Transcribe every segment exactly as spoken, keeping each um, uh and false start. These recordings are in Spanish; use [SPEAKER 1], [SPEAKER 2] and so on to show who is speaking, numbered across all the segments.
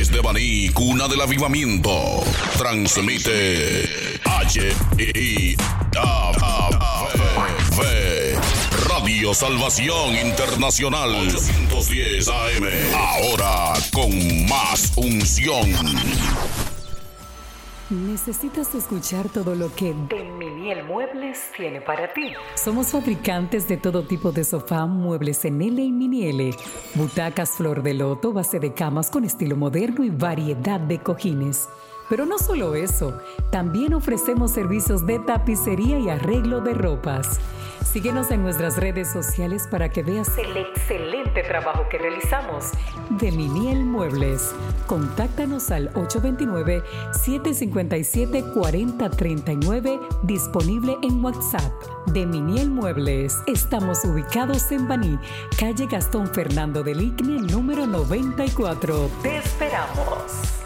[SPEAKER 1] Desde Baní, cuna del avivamiento, transmite H I A V Radio Salvación Internacional ochocientos diez A M. Ahora con más unción.
[SPEAKER 2] ¿Necesitas escuchar todo lo que Deminiel Muebles tiene para ti? Somos fabricantes de todo tipo de sofá, muebles en L y mini L, butacas flor de loto, base de camas con estilo moderno y variedad de cojines. Pero no solo eso, también ofrecemos servicios de tapicería y arreglo de ropas. Síguenos en nuestras redes sociales para que veas el excelente trabajo que realizamos. Deminiel Muebles. Contáctanos al ocho dos nueve, siete cinco siete, cuatro cero tres nueve, disponible en WhatsApp. Deminiel Muebles. Estamos ubicados en Baní, calle Gastón Fernando del Igne, número noventa y cuatro. Te esperamos.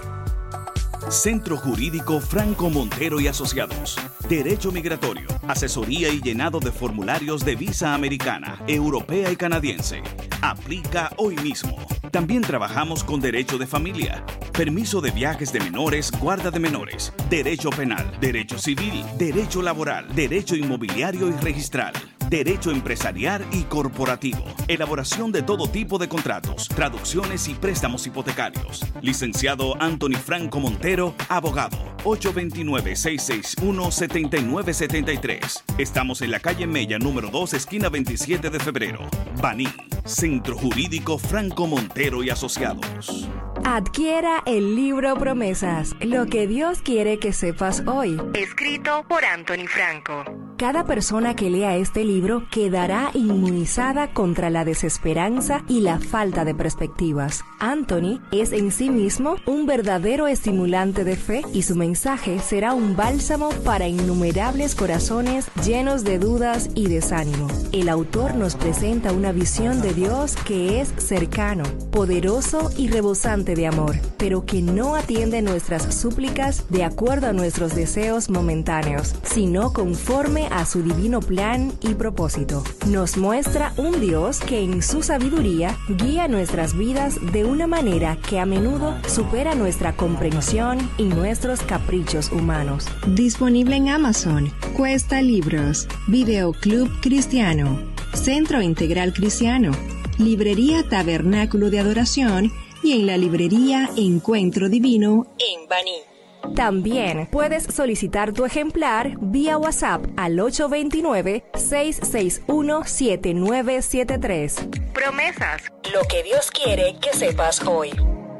[SPEAKER 3] Centro Jurídico Franco Montero y Asociados. Derecho migratorio, asesoría y llenado de formularios de visa americana, europea y canadiense. Aplica hoy mismo. También trabajamos con derecho de familia, permiso de viajes de menores, guarda de menores, derecho penal, derecho civil, derecho laboral, derecho inmobiliario y registral, derecho empresarial y corporativo, elaboración de todo tipo de contratos, traducciones y préstamos hipotecarios. Licenciado Anthony Franco Montero, abogado, ocho dos nueve, seis seis uno, siete nueve siete tres. Estamos en la calle Mella, número dos, esquina veintisiete de febrero. Baní, Centro Jurídico Franco Montero y Asociados.
[SPEAKER 4] Adquiera el libro Promesas, lo que Dios quiere que sepas hoy, escrito por Anthony Franco. Cada persona que lea este libro quedará inmunizada contra la desesperanza y la falta de perspectivas. Anthony es en sí mismo un verdadero estimulante de fe y su mensaje será un bálsamo para innumerables corazones llenos de dudas y desánimo. El autor nos presenta una visión de Dios que es cercano, poderoso y rebosante de amor, pero que no atiende nuestras súplicas de acuerdo a nuestros deseos momentáneos, sino conforme a su divino plan y propósito. Nos muestra un Dios que en su sabiduría guía nuestras vidas de una manera que a menudo supera nuestra comprensión y nuestros caprichos humanos.
[SPEAKER 5] Disponible en Amazon, Cuesta Libros, Videoclub Cristiano, Centro Integral Cristiano, Librería Tabernáculo de Adoración y en la librería Encuentro Divino en Baní.
[SPEAKER 4] También puedes solicitar tu ejemplar vía WhatsApp al ocho dos nueve, seis seis uno, siete nueve siete tres. Promesas, lo que Dios quiere que sepas hoy.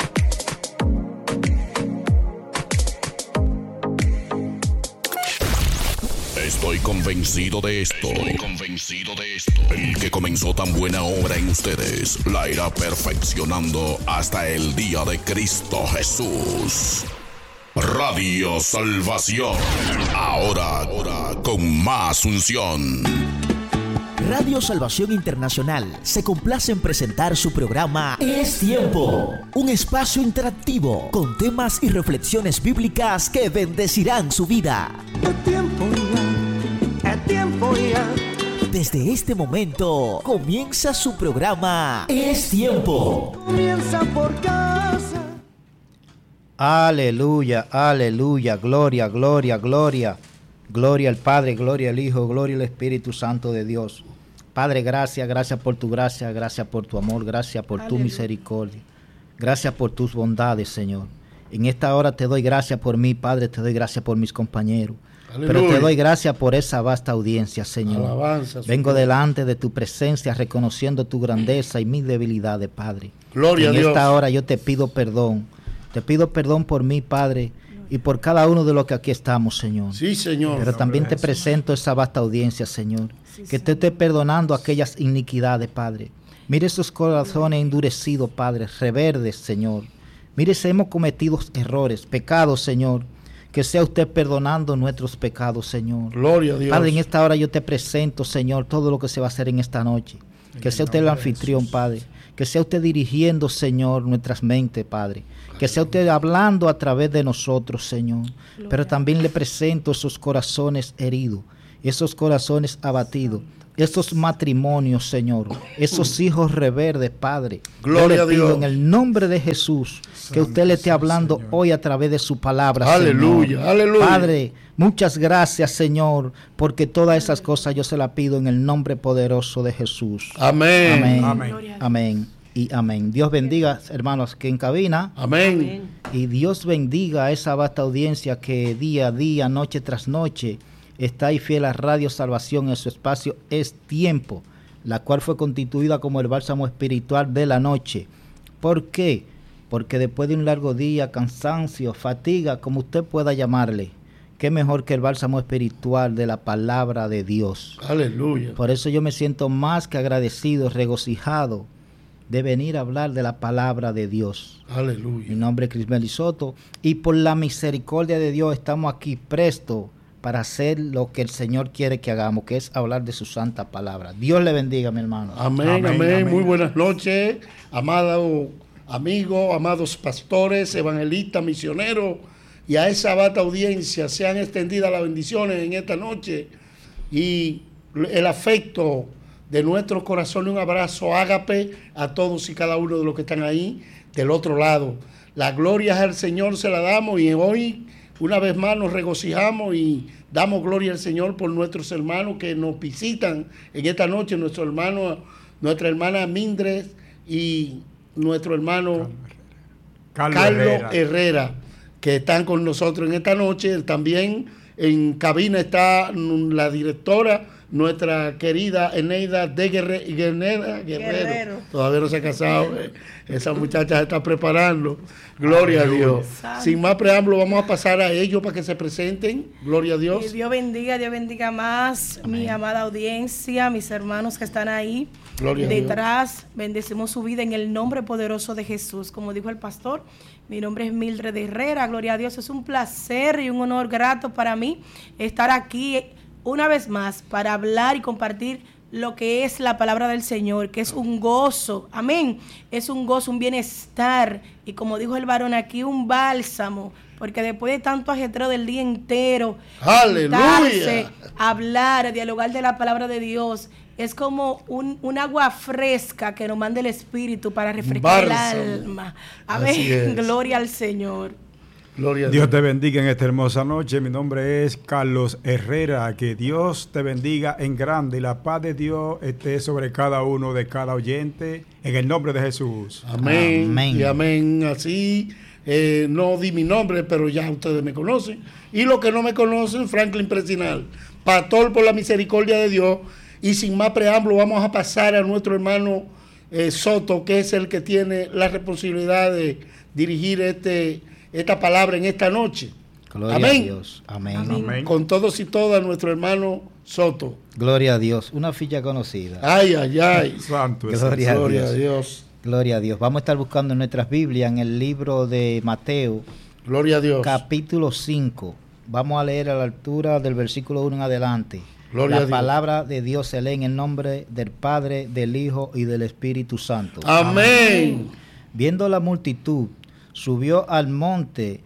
[SPEAKER 1] Estoy convencido de esto. Estoy convencido de esto. El que comenzó tan buena obra en ustedes la irá perfeccionando hasta el día de Cristo Jesús. Radio Salvación. Ahora, ahora con más unción.
[SPEAKER 6] Radio Salvación Internacional se complace en presentar su programa Es Tiempo, un espacio interactivo con temas y reflexiones bíblicas que bendecirán su vida.
[SPEAKER 7] Es tiempo ya, es tiempo ya.
[SPEAKER 6] Desde este momento comienza su programa Es Tiempo.
[SPEAKER 7] Comienza por casa.
[SPEAKER 8] Aleluya, aleluya, gloria, gloria, gloria. Gloria al Padre, gloria al Hijo, gloria al Espíritu Santo de Dios. Padre, gracias, gracias por tu gracia, gracias por tu amor, gracias por tu misericordia. Gracias por tus bondades, Señor. En esta hora te doy gracias por mí, Padre, te doy gracias por mis compañeros. Aleluya. Pero te doy gracias por esa vasta audiencia, Señor. Alabanza, Vengo Señor. delante de tu presencia reconociendo tu grandeza y mis debilidades, Padre. Gloria a Dios. En esta hora yo te pido perdón. Te pido perdón por mí, Padre, y por cada uno de los que aquí estamos, Señor.
[SPEAKER 9] Sí, Señor.
[SPEAKER 8] Pero también te presento esa vasta audiencia, Señor. Sí, que te esté perdonando aquellas iniquidades, Padre. Mire esos corazones endurecidos, Padre, reverdes, Señor. Mire si hemos cometido errores, pecados, Señor. Que sea usted perdonando nuestros pecados, Señor.
[SPEAKER 9] Gloria a Dios.
[SPEAKER 8] Padre, en esta hora yo te presento, Señor, todo lo que se va a hacer en esta noche. Que sea usted el anfitrión, Padre. Que sea usted dirigiendo, Señor, nuestras mentes, Padre. Que sea usted hablando a través de nosotros, Señor. Pero también le presento esos corazones heridos. esos corazones abatidos, esos matrimonios, Señor, esos hijos reverdes, Padre.
[SPEAKER 9] Gloria
[SPEAKER 8] Yo
[SPEAKER 9] a
[SPEAKER 8] le pido
[SPEAKER 9] Dios.
[SPEAKER 8] en el nombre de Jesús que usted le esté hablando
[SPEAKER 10] Señor.
[SPEAKER 8] hoy a través de su palabra,
[SPEAKER 9] Aleluya,
[SPEAKER 8] Señor.
[SPEAKER 9] aleluya.
[SPEAKER 8] Padre, muchas gracias, Señor, porque todas esas cosas yo se las pido en el nombre poderoso de Jesús.
[SPEAKER 9] Amén.
[SPEAKER 8] Amén.
[SPEAKER 10] Amén.
[SPEAKER 8] Amén. Y amén. Dios bendiga, hermanos, que en cabina.
[SPEAKER 9] Amén.
[SPEAKER 8] Y Dios bendiga a esa vasta audiencia que día a día, noche tras noche, está ahí fiel a Radio Salvación en su espacio Es Tiempo, la cual fue constituida como el bálsamo espiritual de la noche. ¿Por qué? Porque después de un largo día, cansancio, fatiga, como usted pueda llamarle, qué mejor que el bálsamo espiritual de la palabra de Dios.
[SPEAKER 9] Aleluya.
[SPEAKER 8] Por eso yo me siento más que agradecido, regocijado de venir a hablar de la palabra de Dios. Mi
[SPEAKER 9] Aleluya.
[SPEAKER 8] nombre es Crismeli Soto y por la misericordia de Dios estamos aquí prestos para hacer lo que el Señor quiere que hagamos, que es hablar de su santa palabra. Dios le bendiga, mi hermano.
[SPEAKER 9] Amén,
[SPEAKER 10] Amén,
[SPEAKER 9] amén.
[SPEAKER 10] amén.
[SPEAKER 9] Muy buenas noches, amados amigos, amados pastores, evangelistas, misioneros, y a esa vasta audiencia sean extendidas las bendiciones en esta noche y el afecto de nuestro corazón y un abrazo ágape a todos y cada uno de los que están ahí del otro lado. La gloria al Señor se la damos y hoy una vez más nos regocijamos y damos gloria al Señor por nuestros hermanos que nos visitan en esta noche, nuestro hermano, nuestra hermana Mindres y nuestro hermano
[SPEAKER 10] Carlos,
[SPEAKER 9] Carlos
[SPEAKER 10] Herrera.
[SPEAKER 9] Herrera, que están con nosotros en esta noche. También en cabina está mm, la directora, nuestra querida Eneida de Guerre- Guerrero. Guerrero.
[SPEAKER 11] Guerrero.
[SPEAKER 9] Todavía no se ha casado. eh. Esa muchacha se está preparando. Gloria
[SPEAKER 10] Aleluya.
[SPEAKER 9] a Dios.
[SPEAKER 11] Santo.
[SPEAKER 9] Sin más preámbulo, vamos a pasar a ellos para que se presenten. Gloria a
[SPEAKER 11] Y
[SPEAKER 9] Dios.
[SPEAKER 11] Dios bendiga, Dios bendiga más mi amada audiencia, mis hermanos que están ahí
[SPEAKER 9] Gloria a Dios.
[SPEAKER 11] detrás. Bendecimos su vida en el nombre poderoso de Jesús. Como dijo el pastor, mi nombre es Mildred Herrera. Gloria a Dios, es un placer y un honor grato para mí estar aquí una vez más para hablar y compartir lo que es la palabra del Señor, que es un gozo, amén, es un gozo, un bienestar, y como dijo el varón aquí, un bálsamo, porque después de tanto ajetreo del día entero,
[SPEAKER 9] ¡Aleluya!
[SPEAKER 11] sentarse, hablar, dialogar de la palabra de Dios, es como un, un agua fresca que nos manda el Espíritu para refrescar
[SPEAKER 9] Bálsamo.
[SPEAKER 11] el alma.
[SPEAKER 9] Así es.
[SPEAKER 11] Amén, gloria al Señor.
[SPEAKER 9] Gloria a
[SPEAKER 10] Dios
[SPEAKER 9] Dios.
[SPEAKER 10] te bendiga en esta hermosa noche. Mi nombre es Carlos Herrera. Que Dios te bendiga en grande y la paz de Dios esté sobre cada uno de cada oyente en el nombre de Jesús.
[SPEAKER 9] Amén,
[SPEAKER 8] Amén.
[SPEAKER 9] y amén. Así, eh, no di mi nombre, pero ya ustedes me conocen. Y los que no me conocen, Franklin Presinal, pastor por la misericordia de Dios. Y sin más preámbulo, vamos a pasar a nuestro hermano eh, Soto, que es el que tiene la responsabilidad de dirigir este, esta palabra en esta noche.
[SPEAKER 8] Gloria
[SPEAKER 9] Amén.
[SPEAKER 8] a Dios. Amén.
[SPEAKER 11] Amén.
[SPEAKER 10] Amén.
[SPEAKER 9] Con todos y todas, nuestro hermano Soto.
[SPEAKER 8] Gloria a Dios. Una ficha conocida.
[SPEAKER 9] Ay, ay, ay.
[SPEAKER 10] Santo es
[SPEAKER 8] Gloria
[SPEAKER 10] el
[SPEAKER 8] a
[SPEAKER 9] Gloria a
[SPEAKER 8] Dios.
[SPEAKER 9] Dios.
[SPEAKER 8] Gloria a Dios. Vamos a estar buscando en nuestras Biblias en el libro de Mateo,
[SPEAKER 9] Gloria a Dios.
[SPEAKER 8] capítulo cinco. Vamos a leer a la altura del versículo uno en adelante.
[SPEAKER 9] Gloria a
[SPEAKER 8] la
[SPEAKER 9] Dios.
[SPEAKER 8] palabra de Dios se lee en el nombre del Padre, del Hijo y del Espíritu Santo.
[SPEAKER 9] Amén.
[SPEAKER 8] Viendo la multitud, subió al monte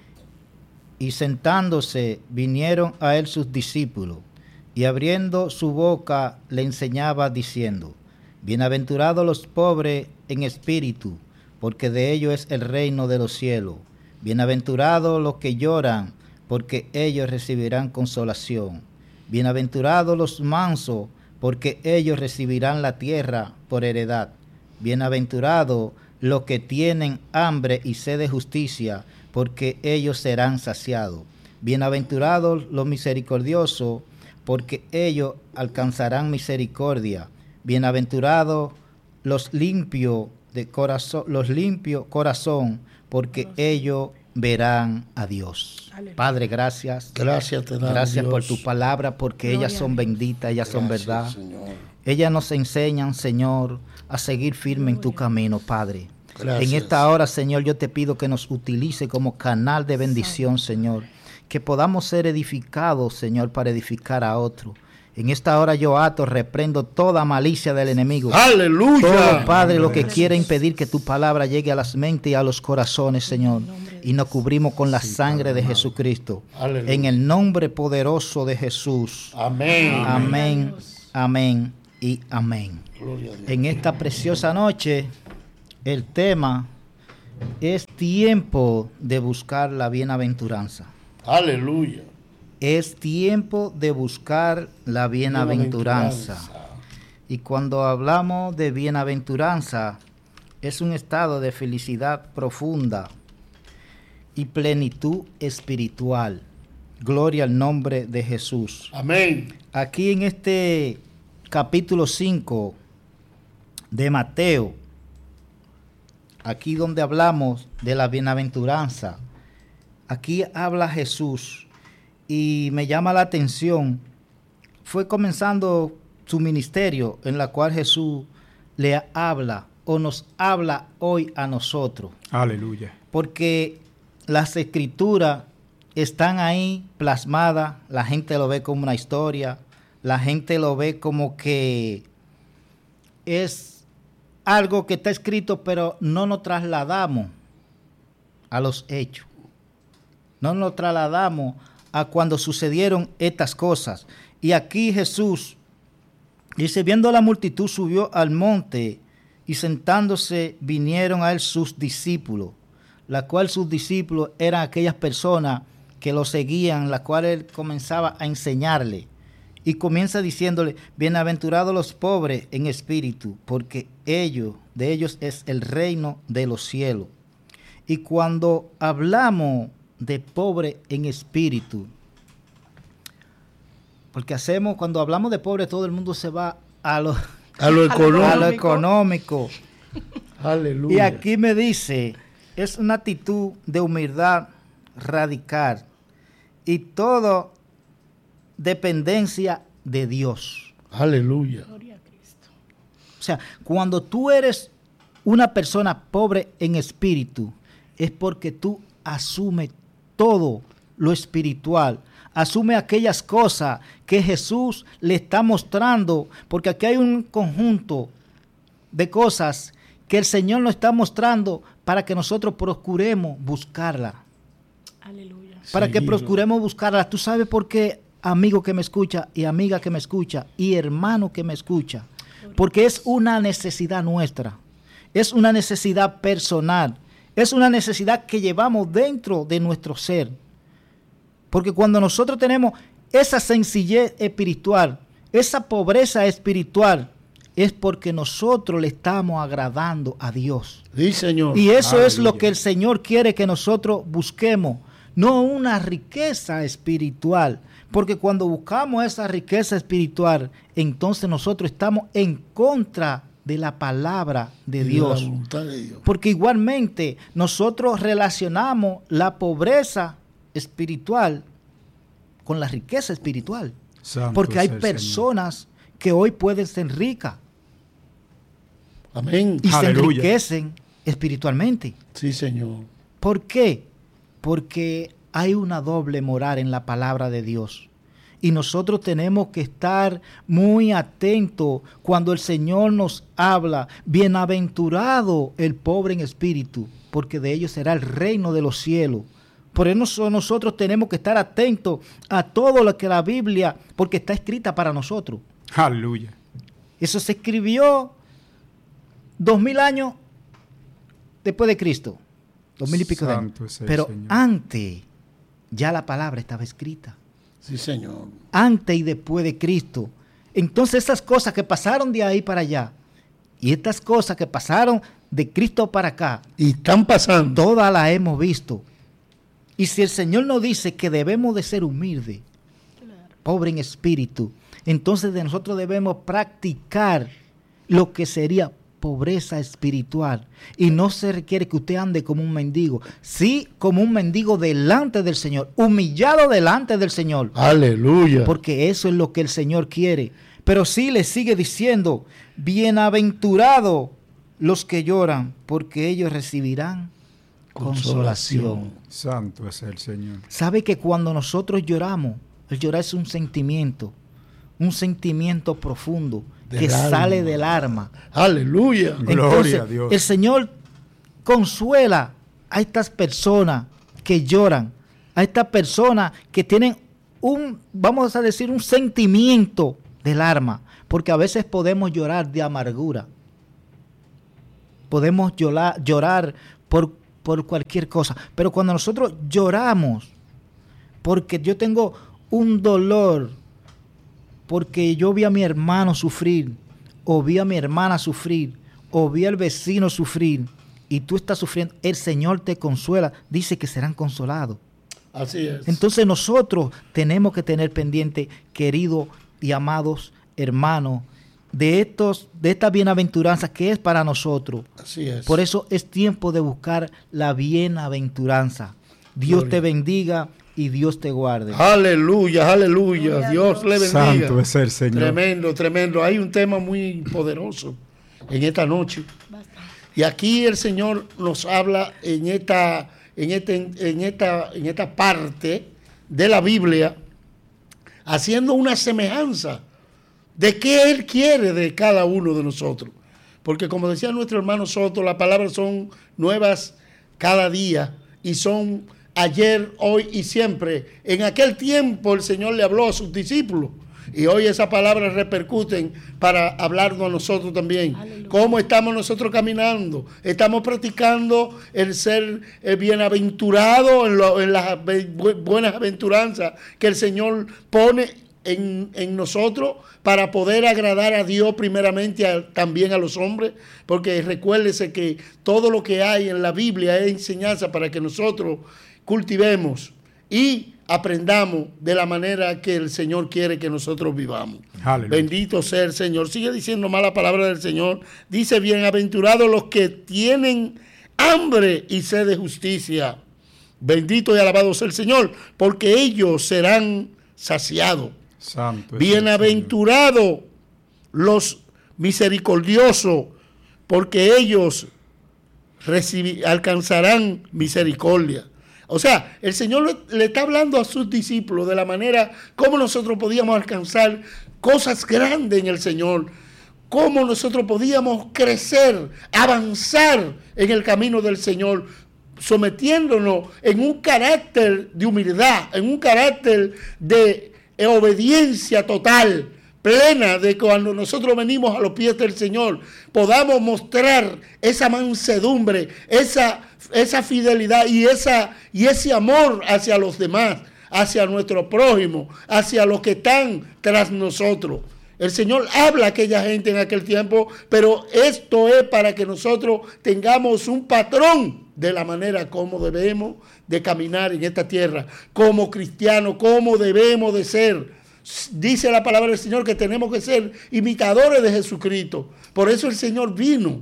[SPEAKER 8] y sentándose vinieron a él sus discípulos y abriendo su boca le enseñaba diciendo: Bienaventurados los pobres en espíritu, porque de ellos es el reino de los cielos. Bienaventurados los que lloran, porque ellos recibirán consolación. Bienaventurados los mansos, porque ellos recibirán la tierra por heredad. Bienaventurados los que tienen hambre y sed de justicia, porque ellos serán saciados. Bienaventurados los misericordiosos, porque ellos alcanzarán misericordia. Bienaventurados los limpios de corazón, los limpios corazón, porque ellos verán a Dios.
[SPEAKER 11] Aleluya.
[SPEAKER 8] Padre, gracias.
[SPEAKER 9] Gracias te damos,
[SPEAKER 8] Gracias por
[SPEAKER 9] Dios.
[SPEAKER 8] tu palabra, porque
[SPEAKER 11] Gloria
[SPEAKER 8] ellas
[SPEAKER 11] a
[SPEAKER 8] son
[SPEAKER 11] Dios.
[SPEAKER 8] benditas, ellas son
[SPEAKER 9] Gracias,
[SPEAKER 8] verdad.
[SPEAKER 9] Señor.
[SPEAKER 8] Ellas nos enseñan, Señor, a seguir firme en tu camino, Padre.
[SPEAKER 9] Gracias.
[SPEAKER 8] En esta hora, Señor, yo te pido que nos utilice como canal de bendición, Señor. Que podamos ser edificados, Señor, para edificar a otro. En esta hora yo ato, reprendo toda malicia del enemigo.
[SPEAKER 9] ¡Aleluya!
[SPEAKER 8] Todo, Padre, lo que quiera impedir que tu palabra llegue a las mentes y a los corazones, Señor. Y nos cubrimos con la sangre de Jesucristo.
[SPEAKER 9] Aleluya.
[SPEAKER 8] En el nombre poderoso de Jesús.
[SPEAKER 9] Amén.
[SPEAKER 8] Amén, amén y amén. En esta preciosa noche, el tema es tiempo de buscar la bienaventuranza.
[SPEAKER 9] Aleluya.
[SPEAKER 8] Es tiempo de buscar la bienaventuranza. Y cuando hablamos de bienaventuranza, es un estado de felicidad profunda y plenitud espiritual. Gloria al nombre de Jesús.
[SPEAKER 9] Amén.
[SPEAKER 8] Aquí en este capítulo cinco de Mateo, aquí donde hablamos de la bienaventuranza, aquí habla Jesús. Y me llama la atención, fue comenzando su ministerio en la cual Jesús le habla o nos habla hoy a nosotros.
[SPEAKER 10] Aleluya.
[SPEAKER 8] Porque las escrituras están ahí plasmadas, la gente lo ve como una historia, la gente lo ve como que es algo que está escrito, pero no nos trasladamos a los hechos. No nos trasladamos a cuando sucedieron estas cosas. Y aquí Jesús dice, viendo la multitud subió al monte y sentándose vinieron a él sus discípulos, la cual sus discípulos eran aquellas personas que lo seguían, la cual él comenzaba a enseñarle. Y comienza diciéndole, bienaventurados los pobres en espíritu, porque ellos, de ellos es el reino de los cielos. Y cuando hablamos de pobre en espíritu, porque hacemos, cuando hablamos de pobre, todo el mundo se va a lo,
[SPEAKER 9] a lo económico.
[SPEAKER 8] A lo económico.
[SPEAKER 9] Aleluya.
[SPEAKER 8] Y aquí me dice, es una actitud de humildad radical y todo dependencia de Dios.
[SPEAKER 9] Aleluya.
[SPEAKER 8] O sea, cuando tú eres una persona pobre en espíritu, es porque tú asumes todo lo espiritual, asume aquellas cosas que Jesús le está mostrando, porque aquí hay un conjunto de cosas que el Señor nos está mostrando para que nosotros procuremos buscarla.
[SPEAKER 11] Aleluya.
[SPEAKER 8] Para
[SPEAKER 9] Seguido.
[SPEAKER 8] que procuremos buscarla. ¿Tú sabes por qué, amigo que me escucha y amiga que me escucha y hermano que me escucha? Porque es una necesidad nuestra, es una necesidad personal. Es una necesidad que llevamos dentro de nuestro ser. Porque cuando nosotros tenemos esa sencillez espiritual, esa pobreza espiritual, es porque nosotros le estamos agradando a Dios.
[SPEAKER 9] Sí, Señor.
[SPEAKER 8] Y eso
[SPEAKER 10] Aleluya.
[SPEAKER 8] es lo que el Señor quiere que nosotros busquemos, no una riqueza espiritual. Porque cuando buscamos esa riqueza espiritual, entonces nosotros estamos en contra de la palabra de Dios.
[SPEAKER 9] La voluntad de Dios.
[SPEAKER 8] Porque igualmente nosotros relacionamos la pobreza espiritual con la riqueza espiritual.
[SPEAKER 10] Santo
[SPEAKER 8] Porque hay
[SPEAKER 10] es el
[SPEAKER 8] personas Señor. Que hoy pueden ser ricas
[SPEAKER 9] Amén.
[SPEAKER 8] y
[SPEAKER 10] Aleluya.
[SPEAKER 8] se enriquecen espiritualmente.
[SPEAKER 9] Sí, Señor.
[SPEAKER 8] ¿Por qué? Porque hay una doble moral en la palabra de Dios. Y nosotros tenemos que estar muy atentos cuando el Señor nos habla. Bienaventurado el pobre en espíritu, porque de ellos será el reino de los cielos. Por eso nosotros tenemos que estar atentos a todo lo que la Biblia, porque está escrita para nosotros.
[SPEAKER 10] Aleluya.
[SPEAKER 8] Eso se escribió dos mil años después de Cristo. Dos mil y pico de años.
[SPEAKER 10] Santo es el
[SPEAKER 8] Pero
[SPEAKER 10] Señor.
[SPEAKER 8] antes ya la palabra estaba escrita.
[SPEAKER 9] Sí, Señor.
[SPEAKER 8] Antes y después de Cristo. Entonces esas cosas que pasaron de ahí para allá y estas cosas que pasaron de Cristo para acá,
[SPEAKER 9] Y están pasando.
[SPEAKER 8] todas las hemos visto. Y si el Señor nos dice que debemos de ser humildes, pobre en espíritu, entonces de nosotros debemos practicar lo que sería pobreza espiritual. Y no se requiere que usted ande como un mendigo, sí como un mendigo delante del Señor, humillado delante del Señor.
[SPEAKER 9] Aleluya.
[SPEAKER 8] Porque eso es lo que el Señor quiere. Pero sí le sigue diciendo, bienaventurados los que lloran, porque ellos recibirán consolación.
[SPEAKER 9] Consolación.
[SPEAKER 10] Santo es el Señor.
[SPEAKER 8] ¿Sabe que cuando nosotros lloramos, el llorar es un sentimiento, un sentimiento profundo
[SPEAKER 9] del
[SPEAKER 8] que
[SPEAKER 9] alma.
[SPEAKER 8] sale del alma.
[SPEAKER 9] Aleluya.
[SPEAKER 8] Entonces,
[SPEAKER 10] Gloria a Dios.
[SPEAKER 8] El Señor consuela a estas personas que lloran, a estas personas que tienen un, vamos a decir, un sentimiento del alma, porque a veces podemos llorar de amargura, podemos llorar, llorar por, por cualquier cosa, pero cuando nosotros lloramos, porque yo tengo un dolor, porque yo vi a mi hermano sufrir, o vi a mi hermana sufrir, o vi al vecino sufrir, y tú estás sufriendo, el Señor te consuela, dice que serán consolados.
[SPEAKER 9] Así es.
[SPEAKER 8] Entonces nosotros tenemos que tener pendiente, queridos y amados hermanos, de estos, de esta bienaventuranza que es para nosotros.
[SPEAKER 9] Así es.
[SPEAKER 8] Por eso es tiempo de buscar la bienaventuranza. Dios
[SPEAKER 9] Gloria.
[SPEAKER 8] te bendiga y Dios te guarde.
[SPEAKER 9] Aleluya, aleluya.
[SPEAKER 11] Gloria
[SPEAKER 9] Dios le bendiga.
[SPEAKER 10] Santo es el Señor.
[SPEAKER 9] Tremendo, tremendo. Hay un tema muy poderoso en esta noche. Y aquí el Señor nos habla en esta, en este, en esta, en esta parte de la Biblia, haciendo una semejanza de qué Él quiere de cada uno de nosotros. Porque como decía nuestro hermano Soto, las palabras son nuevas cada día y son ayer, hoy y siempre. En aquel tiempo el Señor le habló a sus discípulos y hoy esas palabras repercuten para hablarnos a nosotros también. Aleluya. ¿Cómo estamos nosotros caminando? Estamos practicando el ser el bienaventurado en, lo, en las buenas aventuranzas que el Señor pone En, en nosotros para poder agradar a Dios primeramente, a, también a los hombres, porque recuérdese que todo lo que hay en la Biblia es enseñanza para que nosotros cultivemos y aprendamos de la manera que el Señor quiere que nosotros vivamos. Aleluya. Bendito sea el Señor. Sigue diciendo más la palabra del Señor. Dice, bienaventurados los que tienen hambre y sed de justicia. Bendito y alabado sea el Señor, porque ellos serán saciados.
[SPEAKER 10] Santo.
[SPEAKER 9] Bienaventurados los misericordiosos, porque ellos recibir, alcanzarán misericordia. O sea, el Señor le, le está hablando a sus discípulos de la manera como nosotros podíamos alcanzar cosas grandes en el Señor, cómo nosotros podíamos crecer, avanzar en el camino del Señor, sometiéndonos en un carácter de humildad, en un carácter de obediencia total, plena, de cuando nosotros venimos a los pies del Señor, podamos mostrar esa mansedumbre, esa, esa fidelidad y, esa, y ese amor hacia los demás, hacia nuestro prójimo, hacia los que están tras nosotros. El Señor habla a aquella gente en aquel tiempo, pero esto es para que nosotros tengamos un patrón de la manera como debemos de caminar en esta tierra, como cristianos, cómo debemos de ser. Dice la palabra del Señor que tenemos que ser imitadores de Jesucristo. Por eso el Señor vino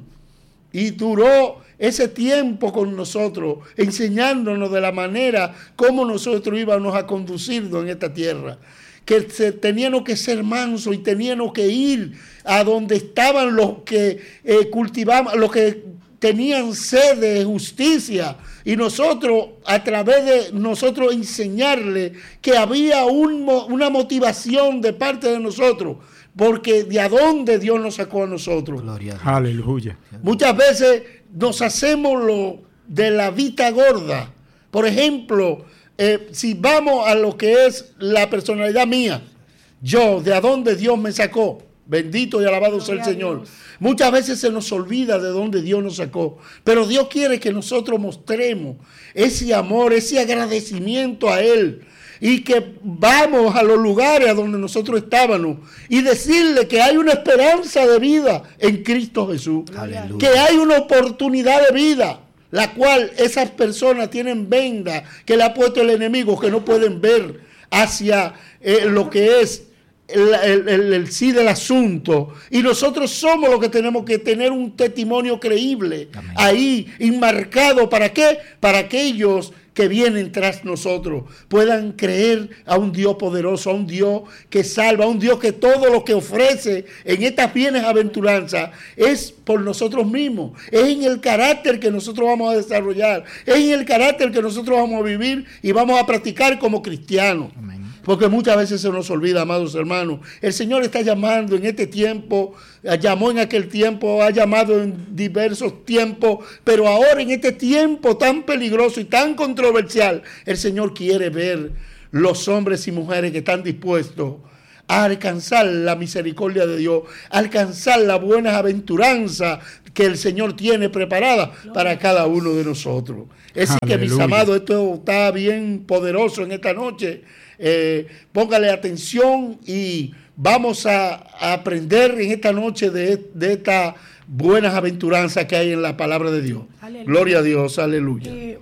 [SPEAKER 9] y duró ese tiempo con nosotros, enseñándonos de la manera como nosotros íbamos a conducirnos en esta tierra. Que se, teníamos que ser mansos y teníamos que ir a donde estaban los que eh, cultivaban, los que tenían sed de justicia, y nosotros a través de nosotros enseñarle que había un, una motivación de parte de nosotros, porque de adónde Dios nos sacó a nosotros.
[SPEAKER 10] Gloria a Dios. Aleluya.
[SPEAKER 9] Muchas veces nos hacemos lo de la vista gorda. Por ejemplo, eh, si vamos a lo que es la personalidad mía, yo, de adónde Dios me sacó, bendito y alabado sea el Señor. Dios. Muchas veces se nos olvida de dónde Dios nos sacó, pero Dios quiere que nosotros mostremos ese amor, ese agradecimiento a Él, y que vamos a los lugares a donde nosotros estábamos y decirle que hay una esperanza de vida en Cristo Jesús. Aleluya. Que hay una oportunidad de vida, la cual esas personas tienen venda que le ha puesto el enemigo, que no pueden ver hacia eh, lo que es El, el, el, el sí del asunto, y nosotros somos los que tenemos que tener un testimonio creíble. Amén. Ahí enmarcado. ¿Para qué? Para aquellos que vienen tras nosotros puedan creer a un Dios poderoso, a un Dios que salva, a un Dios que todo lo que ofrece en estas bienaventuranzas es por nosotros mismos, es en el carácter que nosotros vamos a desarrollar, es en el carácter que nosotros vamos a vivir y vamos a practicar como cristianos. Amén. porque muchas veces se nos olvida, amados hermanos. El Señor está llamando en este tiempo, llamó en aquel tiempo, ha llamado en diversos tiempos, pero ahora en este tiempo tan peligroso y tan controversial, el Señor quiere ver los hombres y mujeres que están dispuestos a alcanzar la misericordia de Dios, a alcanzar la buena aventuranza que el Señor tiene preparada para cada uno de nosotros. Es decir, que mis amados, esto está bien poderoso en esta noche. Eh, póngale atención y vamos a, a aprender en esta noche de, de estas buenas aventuranzas que hay en la palabra de Dios. Aleluya. Gloria a Dios, aleluya.
[SPEAKER 11] Eh,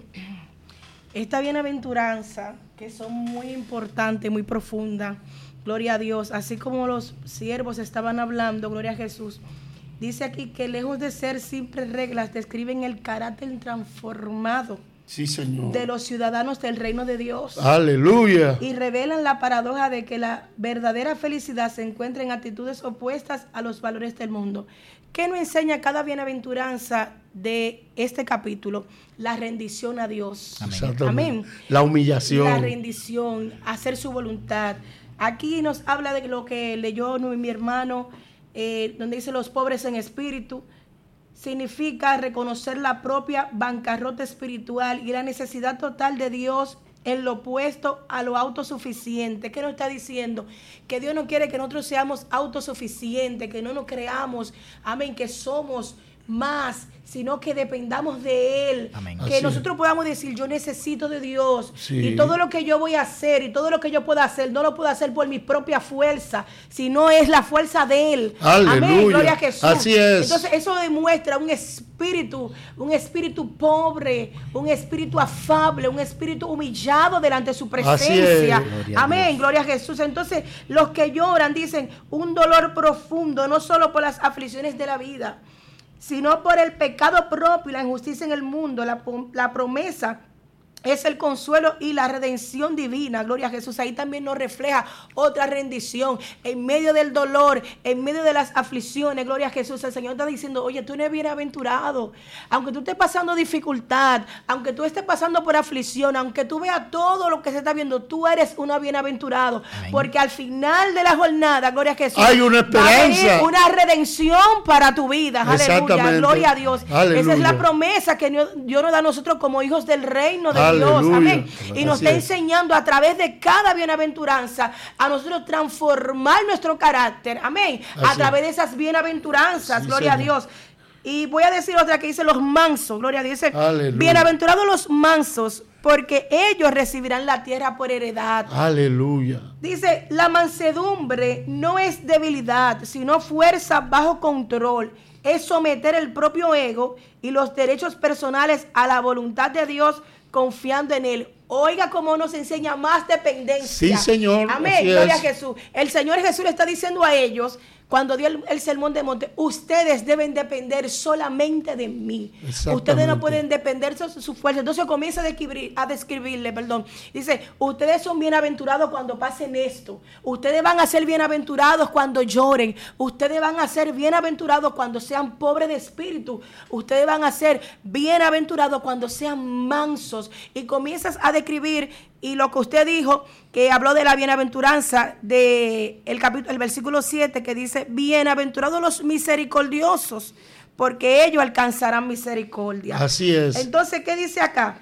[SPEAKER 11] esta bienaventuranza, que son muy importantes, muy profundas, gloria a Dios, así como los siervos estaban hablando, gloria a Jesús, dice aquí que lejos de ser simples reglas, describen el carácter transformado,
[SPEAKER 9] sí, Señor,
[SPEAKER 11] de los ciudadanos del reino de Dios.
[SPEAKER 9] Aleluya.
[SPEAKER 11] Y revelan la paradoja de que la verdadera felicidad se encuentra en actitudes opuestas a los valores del mundo. ¿Qué nos enseña cada bienaventuranza de este capítulo? La rendición a Dios.
[SPEAKER 9] Amén.
[SPEAKER 11] Amén.
[SPEAKER 9] La humillación.
[SPEAKER 11] La rendición, hacer su voluntad. Aquí nos habla de lo que leyó mi hermano, eh, donde dice los pobres en espíritu. Significa reconocer la propia bancarrota espiritual y la necesidad total de Dios en lo opuesto a lo autosuficiente. ¿Qué nos está diciendo? Que Dios no quiere que nosotros seamos autosuficientes, que no nos creamos, amén, que somos más, sino que dependamos de Él. Amén. Que Así nosotros es. podamos decir, yo necesito de Dios, sí. y todo lo que yo voy a hacer y todo lo que yo pueda hacer, no lo puedo hacer por mi propia fuerza, sino es la fuerza de Él.
[SPEAKER 9] Aleluya.
[SPEAKER 11] Amén, gloria a Jesús.
[SPEAKER 9] Así es.
[SPEAKER 11] Entonces eso demuestra un espíritu, un espíritu pobre, un espíritu afable, un espíritu humillado delante de su presencia. Gloria Amén, gloria a Jesús. Entonces los que lloran dicen un dolor profundo, no solo por las aflicciones de la vida, sino por el pecado propio y la injusticia en el mundo. La, la promesa es el consuelo y la redención divina, gloria a Jesús. Ahí también nos refleja otra rendición, en medio del dolor, en medio de las aflicciones, gloria a Jesús. El Señor está diciendo, oye, tú eres bienaventurado, aunque tú estés pasando dificultad, aunque tú estés pasando por aflicción, aunque tú veas todo lo que se está viendo, tú eres una bienaventurado. Amén. Porque al final de la jornada, gloria a Jesús,
[SPEAKER 9] hay una esperanza,
[SPEAKER 11] va a venir una redención para tu vida, aleluya, gloria a Dios. Aleluya. Esa es la promesa que Dios nos da a nosotros como hijos del reino de Dios, amén. Y nos está enseñando a través de cada bienaventuranza a nosotros transformar nuestro carácter, amén, a través de esas bienaventuranzas, gloria a Dios. Y voy a decir otra que dice los mansos, gloria a Dios, dice, bienaventurados los mansos, porque ellos recibirán la tierra por heredad.
[SPEAKER 9] Aleluya.
[SPEAKER 11] Dice, la mansedumbre no es debilidad, sino fuerza bajo control. Es someter el propio ego y los derechos personales a la voluntad de Dios, confiando en Él. Oiga cómo nos enseña más dependencia.
[SPEAKER 9] Sí, Señor.
[SPEAKER 11] Amén, gloria a Jesús. El Señor Jesús le está diciendo a ellos, cuando dio el, el sermón de monte, ustedes deben depender solamente de mí. Ustedes no pueden depender de su fuerza. Entonces comienza a describir, a describirle, perdón. Dice, ustedes son bienaventurados cuando pasen esto. Ustedes van a ser bienaventurados cuando lloren. Ustedes van a ser bienaventurados cuando sean pobres de espíritu. Ustedes van a ser bienaventurados cuando sean mansos. Y comienzas a describir, y lo que usted dijo, que habló de la bienaventuranza, de el capítulo, el versículo siete, que dice, bienaventurados los misericordiosos, porque ellos alcanzarán misericordia.
[SPEAKER 9] Así es.
[SPEAKER 11] Entonces, ¿qué dice acá?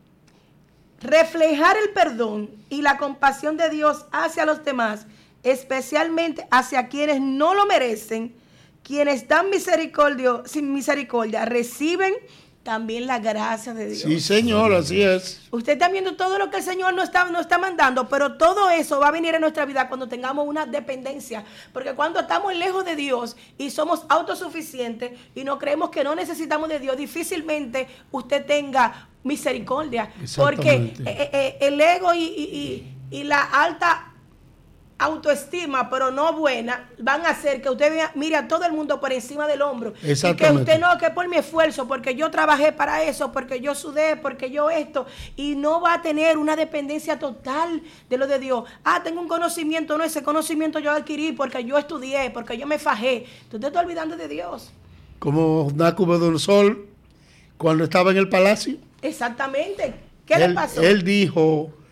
[SPEAKER 11] Reflejar el perdón y la compasión de Dios hacia los demás, especialmente hacia quienes no lo merecen, quienes dan misericordia, sin misericordia, reciben también la gracia de Dios.
[SPEAKER 9] Sí, Señor, así es.
[SPEAKER 11] Usted está viendo todo lo que el Señor nos está, nos está mandando, pero todo eso va a venir en nuestra vida cuando tengamos una dependencia. Porque cuando estamos lejos de Dios y somos autosuficientes y no creemos que no necesitamos de Dios, difícilmente usted tenga misericordia. Porque eh, eh, el ego y, y, y, y la alta autoestima, pero no buena, van a hacer que usted vea, mire a todo el mundo por encima del hombro. Y que usted no, que por mi esfuerzo, porque yo trabajé para eso, porque yo sudé, porque yo esto, y no va a tener una dependencia total de lo de Dios. Ah, tengo un conocimiento, no, ese conocimiento yo adquirí porque yo estudié, porque yo me fajé. Tú te estás olvidando de Dios.
[SPEAKER 9] Como Nabucodonosor, cuando estaba en el palacio.
[SPEAKER 11] Exactamente. ¿Qué
[SPEAKER 9] él,
[SPEAKER 11] le pasó?
[SPEAKER 9] Él dijo,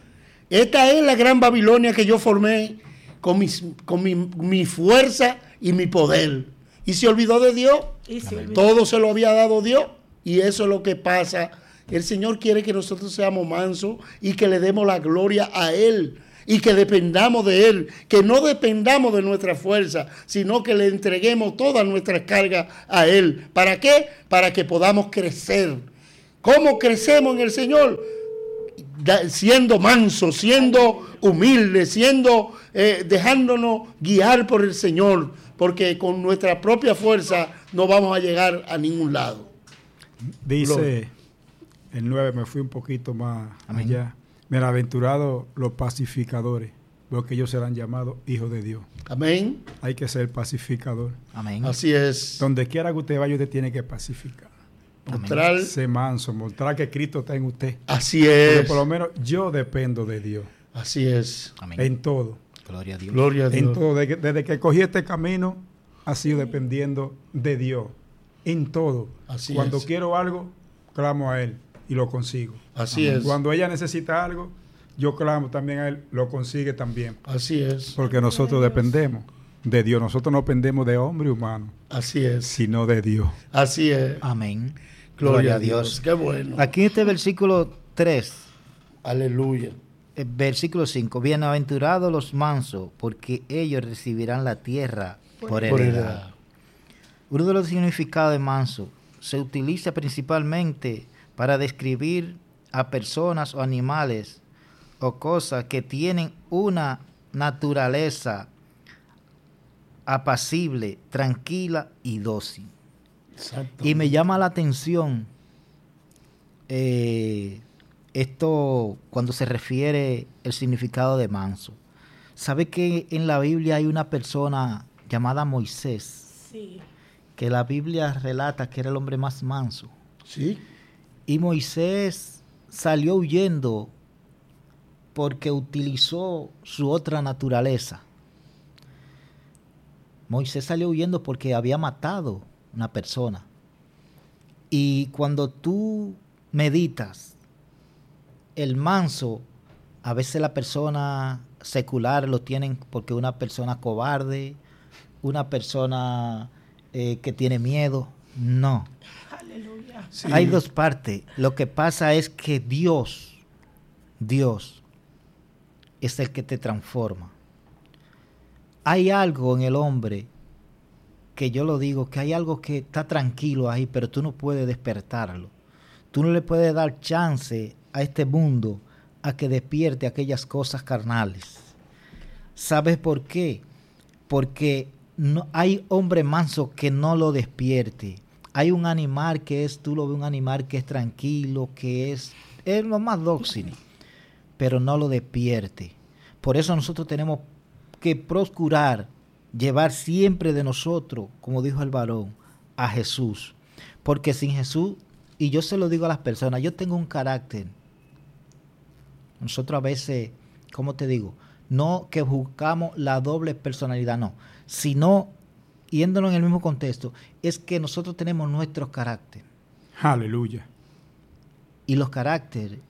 [SPEAKER 9] Esta es la gran Babilonia que yo formé con, mis, con mi, mi fuerza y mi poder. Y se olvidó de Dios.
[SPEAKER 11] Y se olvidó.
[SPEAKER 9] Todo se lo había dado Dios. Y eso es lo que pasa. El Señor quiere que nosotros seamos mansos y que le demos la gloria a Él. Y que dependamos de Él. Que no dependamos de nuestra fuerza, sino que le entreguemos todas nuestras cargas a Él. ¿Para qué? Para que podamos crecer. ¿Cómo crecemos en el Señor? Siendo mansos, siendo humildes, siendo, eh, dejándonos guiar por el Señor, porque con nuestra propia fuerza no vamos a llegar a ningún lado.
[SPEAKER 10] Dice
[SPEAKER 9] Gloria.
[SPEAKER 10] el nueve, me fui un poquito más
[SPEAKER 8] Amén.
[SPEAKER 10] allá. Bienaventurados los pacificadores, porque ellos serán llamados hijos de Dios.
[SPEAKER 9] Amén.
[SPEAKER 10] Hay que ser pacificador.
[SPEAKER 8] Amén.
[SPEAKER 9] Así es.
[SPEAKER 10] Donde quiera que usted vaya, usted tiene que pacificar.
[SPEAKER 9] Mostrar,
[SPEAKER 10] Ser manso, mostrar que Cristo está en usted.
[SPEAKER 9] así
[SPEAKER 10] Porque
[SPEAKER 9] es.
[SPEAKER 10] por lo menos yo dependo de Dios.
[SPEAKER 9] Así es.
[SPEAKER 8] Amén.
[SPEAKER 10] En todo.
[SPEAKER 8] Gloria a Dios.
[SPEAKER 9] Gloria a Dios.
[SPEAKER 10] En todo. Desde que, desde que cogí este camino, ha sido dependiendo de Dios. En todo.
[SPEAKER 9] Así
[SPEAKER 10] Cuando
[SPEAKER 9] es.
[SPEAKER 10] quiero algo, clamo a Él y lo consigo.
[SPEAKER 9] Así es.
[SPEAKER 10] Cuando ella necesita algo, yo clamo también a Él, lo consigue también.
[SPEAKER 9] Así es.
[SPEAKER 10] Porque nosotros dependemos de Dios. Nosotros no dependemos de hombre humano,
[SPEAKER 9] Así es.
[SPEAKER 10] sino de Dios.
[SPEAKER 9] Así es.
[SPEAKER 8] Amén.
[SPEAKER 9] Gloria a Dios. Qué bueno.
[SPEAKER 8] Aquí en este versículo tres,
[SPEAKER 9] Aleluya.
[SPEAKER 8] eh, versículo cinco, bienaventurados los mansos, porque ellos recibirán la tierra por
[SPEAKER 9] Por
[SPEAKER 8] heredad.
[SPEAKER 9] heredad.
[SPEAKER 8] Uno de los significados de manso se utiliza principalmente para describir a personas o animales o cosas que tienen una naturaleza apacible, tranquila y dócil.
[SPEAKER 9] Exacto.
[SPEAKER 8] Y me llama la atención eh, esto cuando se refiere el significado de manso. ¿Sabe que en la Biblia hay una persona llamada Moisés?
[SPEAKER 11] Sí.
[SPEAKER 8] Que la Biblia relata que era el hombre más manso.
[SPEAKER 9] Sí.
[SPEAKER 8] Y Moisés salió huyendo porque utilizó su otra naturaleza. Moisés salió huyendo porque había matado una persona. Y cuando tú meditas, el manso, a veces la persona secular lo tienen porque una persona cobarde, una persona eh, que tiene miedo. No.
[SPEAKER 11] Aleluya.
[SPEAKER 9] Sí.
[SPEAKER 8] Hay dos partes. Lo que pasa es que Dios, Dios, es el que te transforma. Hay algo en el hombre que yo lo digo, que hay algo que está tranquilo ahí, pero tú no puedes despertarlo. Tú no le puedes dar chance a este mundo a que despierte aquellas cosas carnales. ¿Sabes por qué? Porque no, hay hombre manso que no lo despierte. Hay un animal que es, tú lo ves un animal que es tranquilo, que es, es lo más dócil, pero no lo despierte. Por eso nosotros tenemos que procurar llevar siempre de nosotros, como dijo el varón, a Jesús. Porque sin Jesús, y yo se lo digo a las personas, yo tengo un carácter. Nosotros a veces, ¿cómo te digo? No que buscamos la doble personalidad, no. Sino, yéndonos en el mismo contexto, es que nosotros tenemos nuestro carácter.
[SPEAKER 10] Aleluya.
[SPEAKER 8] Y los caracteres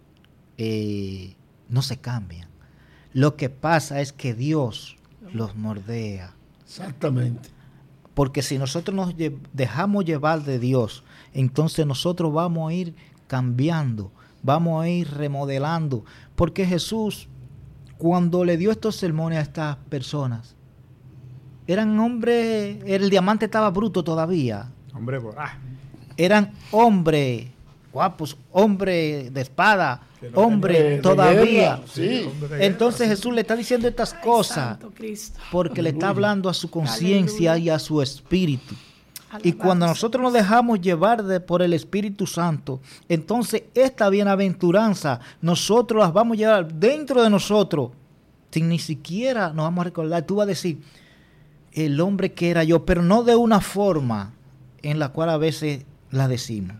[SPEAKER 8] eh, no se cambian. Lo que pasa es que Dios los moldea.
[SPEAKER 9] Exactamente.
[SPEAKER 8] Porque si nosotros nos lle- dejamos llevar de Dios, entonces nosotros vamos a ir cambiando, vamos a ir remodelando. Porque Jesús, cuando le dio estos sermones a estas personas, eran hombres, el diamante estaba bruto todavía.
[SPEAKER 10] Hombre, ah,
[SPEAKER 8] Eran hombres guapos, hombres de espada, hombres
[SPEAKER 9] De- de
[SPEAKER 8] todavía.
[SPEAKER 9] guerra, sí.
[SPEAKER 8] Entonces Jesús le está diciendo estas cosas
[SPEAKER 11] Santo Cristo.
[SPEAKER 8] porque le está hablando a su conciencia y a su espíritu. Y
[SPEAKER 11] Alabado
[SPEAKER 8] cuando
[SPEAKER 11] sea
[SPEAKER 8] nosotros nos dejamos llevar de, por el Espíritu Santo, entonces esta bienaventuranza nosotros las vamos a llevar dentro de nosotros, sin ni siquiera nos vamos a recordar. Tú vas a decir, el hombre que era yo, pero no de una forma en la cual a veces la decimos.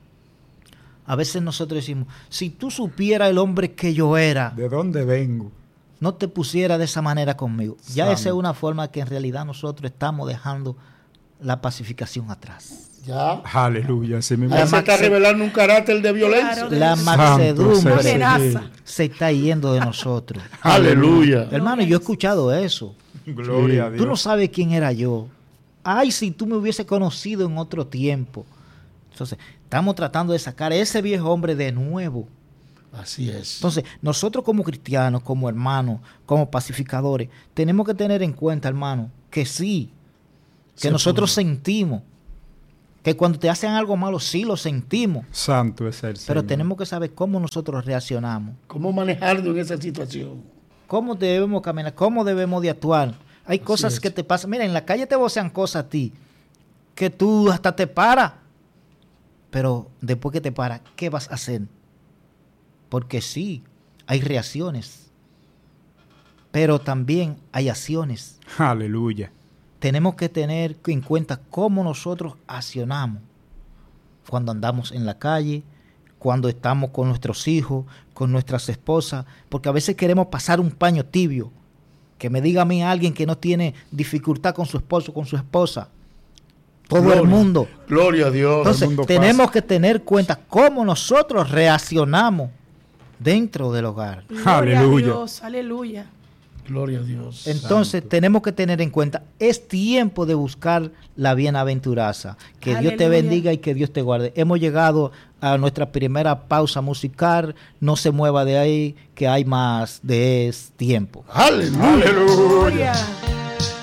[SPEAKER 8] A veces nosotros decimos, si tú supieras el hombre que yo era,
[SPEAKER 10] ¿de dónde vengo?
[SPEAKER 8] no te pusiera de esa manera conmigo. Ya
[SPEAKER 10] Santo.
[SPEAKER 8] esa es una forma que en realidad nosotros estamos dejando la pacificación atrás.
[SPEAKER 9] Ya.
[SPEAKER 10] Aleluya. Se me
[SPEAKER 9] Ahí se está revelando un carácter de violencia.
[SPEAKER 8] La mansedumbre se está yendo de nosotros.
[SPEAKER 9] Aleluya.
[SPEAKER 8] Hermano, yo he escuchado eso.
[SPEAKER 10] Gloria sí. a Dios.
[SPEAKER 8] Tú no sabes quién era yo. Ay, si tú me hubiese conocido en otro tiempo. Entonces, estamos tratando de sacar a ese viejo hombre de nuevo.
[SPEAKER 9] Así es.
[SPEAKER 8] Entonces, nosotros como cristianos, como hermanos, como pacificadores, tenemos que tener en cuenta, hermano, que sí, que Se nosotros puede. sentimos, que cuando te hacen algo malo, sí lo sentimos.
[SPEAKER 10] Santo es el Señor.
[SPEAKER 8] Pero tenemos que saber cómo nosotros reaccionamos.
[SPEAKER 9] Cómo manejarlo en esa situación.
[SPEAKER 8] Cómo debemos caminar, cómo debemos de actuar. Hay Así cosas es. que te pasan. Mira, en la calle te vocean cosas a ti, que tú hasta te paras. Pero después que te paras, ¿qué vas a hacer? Porque sí, hay reacciones. Pero también hay acciones.
[SPEAKER 10] Aleluya.
[SPEAKER 8] Tenemos que tener en cuenta cómo nosotros accionamos cuando andamos en la calle, cuando estamos con nuestros hijos, con nuestras esposas, porque a veces queremos pasar un paño tibio. Que me diga a mí alguien que no tiene dificultad con su esposo, con su esposa. Todo gloria, el mundo.
[SPEAKER 9] Gloria a Dios.
[SPEAKER 8] Entonces, tenemos pasa. que tener cuenta cómo nosotros reaccionamos dentro del hogar.
[SPEAKER 11] Gloria aleluya. A Dios, aleluya.
[SPEAKER 9] Gloria a Dios.
[SPEAKER 8] Entonces Santo. tenemos que tener en cuenta, es tiempo de buscar la bienaventuranza. Que Aleluya. Dios te bendiga y que Dios te guarde. Hemos llegado a nuestra primera pausa musical. No se mueva de ahí, que hay más de es tiempo.
[SPEAKER 9] Aleluya. Aleluya.